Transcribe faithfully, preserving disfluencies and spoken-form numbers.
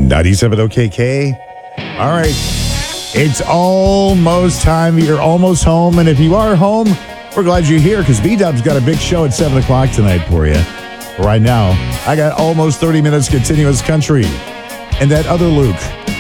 ninety-seven O K K. All right. It's almost time. You're almost home. And if you are home, we're glad you're here because B-Dub's got a big show at seven o'clock tonight for you. Right now, I got almost thirty minutes continuous country. And that other Luke